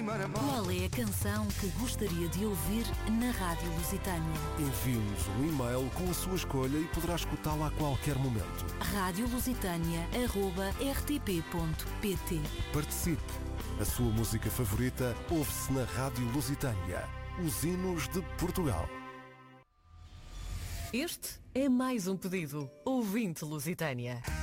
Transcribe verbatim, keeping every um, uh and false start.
Qual é a canção que gostaria de ouvir na Rádio Lusitânia? Envie-nos um e-mail com a sua escolha e poderá escutá-la a qualquer momento. rádio lusitânia arroba r t p ponto p t. Participe! A sua música favorita ouve-se na Rádio Lusitânia. Os hinos de Portugal. Este é mais um pedido. Ouvinte Lusitânia.